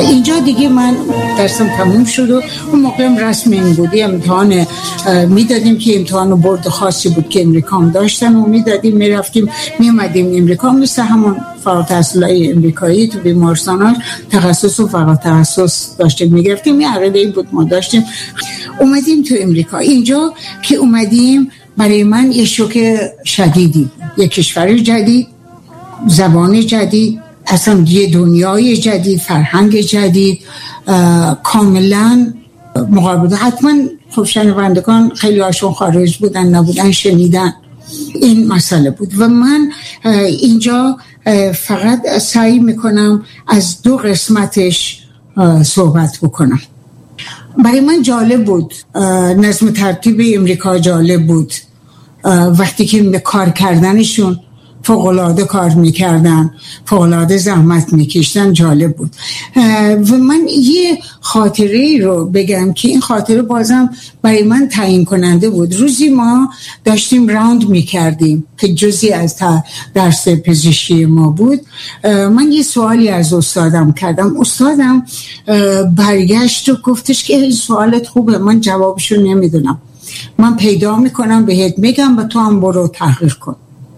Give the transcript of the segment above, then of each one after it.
اینجا دیگه من درسم تموم شد و اون موقعم رسم این بودی، امتحان میدادیم که امتحان برد خاصی بود که امریکام داشتن و میدادیم، میرفتیم میومدیم امریکا، مثل همون فارغ التحصیلای امریکایی تو بیمارستاناش تخصص و فقط تخصص داشتیم میگرفتیم. یه عقیده‌ای بود ما داشتیم. اومدیم تو امریکا. اینجا که اومدیم برای من یه شوک شدیدی بود. یه کشور جدید، زبان جدید، اصلا یه دنیای جدید، فرهنگ جدید، کاملا مقابل. حتما خب شنوندگان خیلی هاشون خارج بودن، نبودن شنیدن این مسئله بود و من اینجا فقط سعی میکنم از دو قسمتش صحبت بکنم. برای من جالب بود، نظم ترتیب امریکا جالب بود، وقتی که به کار کردنشون فوق‌العاده کار میکردن، فوق‌العاده زحمت میکشتن، جالب بود. و من یه خاطره رو بگم که این خاطره بازم برای من تعیین کننده بود. روزی ما داشتیم راوند میکردیم که جزئی از درس پزشکی ما بود. من یه سوالی از استادم کردم، استادم برگشت و گفتش که این سوالت خوبه، من جوابشو نمیدونم، من پیدا میکنم بهت میگم و تو هم برو تحقیق کن.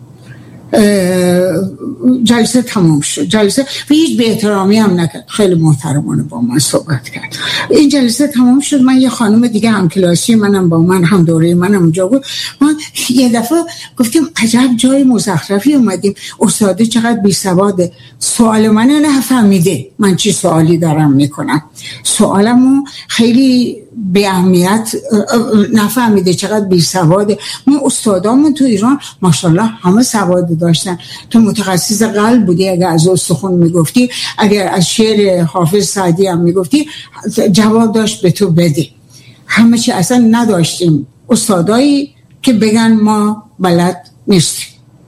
جلسه تمام شد. جلسه و هیچ به احترامی هم نکرد، خیلی محترمانه با من صحبت کرد. این جلسه تمام شد. من یه خانم دیگه هم کلاسی منم با من هم دوره منم اونجا بود. من یه دفعه گفتیم عجب جای مزخرفی اومدیم، استاد چقدر بی‌سواده، سوال منو نفهمیده من چی سوالی دارم میکنم، سوالمو خیلی به اهمیت نفهمیده، چقدر بی‌سواده. ما استادامون تو ایران ماشاءالله همه سواد داشتن. تو متخصص قلب بودی، اگر از استخوان میگفتی، اگر از شعر حافظ سعدی هم میگفتی، جواب داشت به تو بده. همه چی اصلا نداشتیم استادایی که بگن ما بلد نیستیم.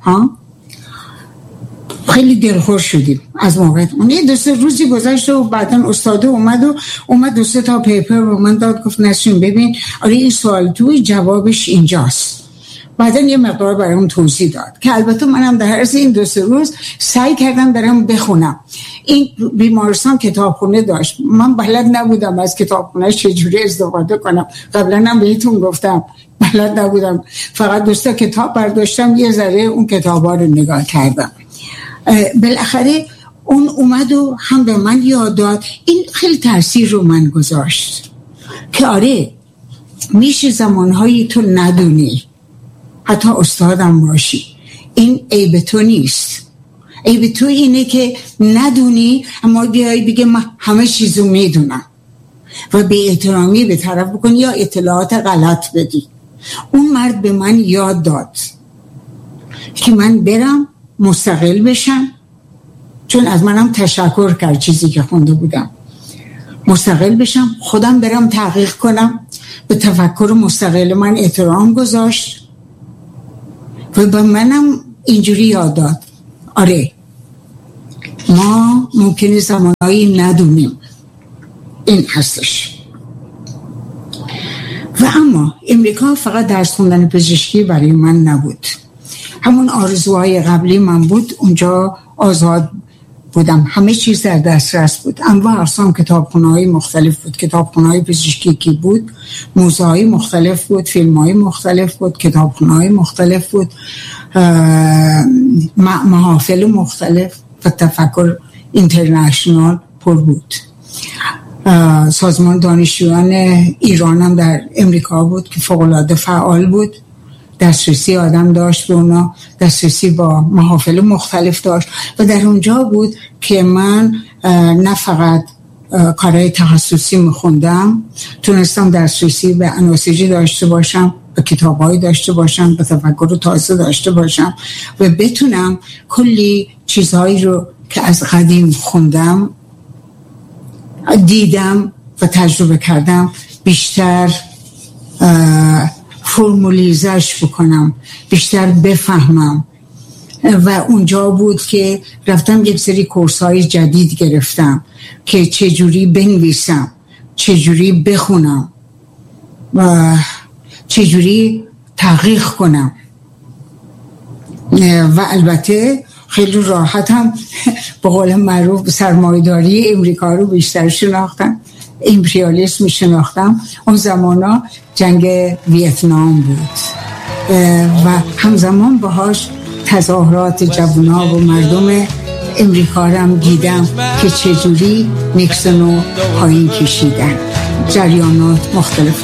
خیلی دلخور شدیم از موقع. یه دو سه روزی گذشت و بعدن استاد اومد دو سه تا پیپر رو من داد، گفت نسیم ببین آره این سوال توی جوابش اینجاست. بعدن یه مقدار برام توضیح داد که البته منم در عرض این دو سه روز سعی کردم برام بخونم. این بیمارستان کتابخونه داشت، من بلد نبودم از کتابخونه چجوری استفاده کنم، قبلا هم بهتون گفتم بلد نبودم، فقط دو تا کتاب برداشتم، یه ذره اون کتابا رو نگاه کردم. بالاخره اون اومد و هم به من یاد داد. این خیلی تاثیر رو من گذاشت که آره میشه زمانهایی تو ندونی، حتی استادم باشی، این عیب تو نیست. عیب تو اینه که ندونی اما بیایی بگه من همه چیزو میدونم و به احترامی به طرف بکنی یا اطلاعات غلط بدی. اون مرد به من یاد داد که من برم مستقل بشم، چون از منم تشکر کرد چیزی که خونده بودم، مستقل بشم، خودم برم تحقیق کنم. به تفکر مستقل من احترام گذاشت و به منم اینجوری یاد داد آره ما ممکنه زمانهایی ندونیم، این هستش. و اما امریکا فقط درس خوندن پزشکی برای من نبود، همون آرزوهای قبلی من بود. اونجا آزاد بودم، همه چیز در دسترس بود، انواع اقسام کتابخونه‌های مختلف بود، کتابخونه‌های پزشکی که بود، موزه‌های مختلف بود، فیلم‌های مختلف بود، کتابخونه‌های مختلف بود، محافل مختلف و تفکر اینترنشنال پر بود. سازمان دانشجویان ایران هم در امریکا بود که فوق‌العاده فعال بود، دسترسی آدم داشت به اونا، دسترسی با محافل مختلف داشت و در اونجا بود که من نه فقط کارهای تخصصی میخوندم، تونستم دسترسی به اناسیجی داشته باشم، به کتابایی داشته باشم، به تفکر تازه داشته باشم و بتونم کلی چیزهایی رو که از قدیم خوندم، دیدم و تجربه کردم بیشتر فرمولیزش بکنم، بیشتر بفهمم. و اونجا بود که رفتم یک سری کورس‌های جدید گرفتم که چجوری بنویسم، چجوری بخونم و چجوری تحقیق کنم. و البته خیلی راحت هم به قول معروف سرمایه‌داری امریکا رو بیشتر شناختم، امپریالیسم شناختم. اون زمانا جنگ ویتنام بود و همزمان باهاش تظاهرات جوونا و مردم امریکا رو هم دیدم که چجوری نیکسون رو پایین کشیدن، جریانات مختلف.